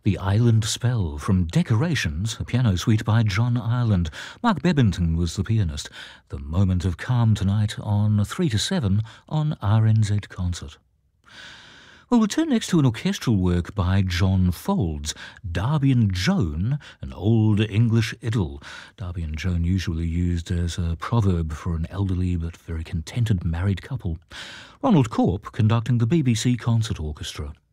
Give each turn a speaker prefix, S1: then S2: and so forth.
S1: The Island Spell from Decorations, a piano suite by John Ireland. Mark Bebbington was the pianist. The Moment of Calm tonight on 3 to 7 on RNZ Concert. Well, we'll turn next to an orchestral work by John Folds, Darby and Joan, an old English idyll. Darby and Joan usually used as a proverb for an elderly but very contented married couple. Ronald Corp conducting the BBC Concert Orchestra.